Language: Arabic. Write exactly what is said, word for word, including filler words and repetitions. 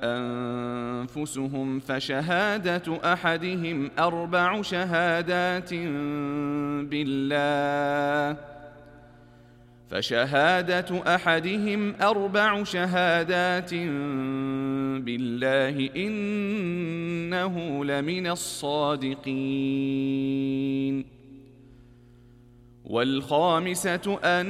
أنفسهم فشهادة أحدهم أربع شهادات بالله فشهادة أحدهم أربع شهادات بالله إنه لمن الصادقين. والخامسة أن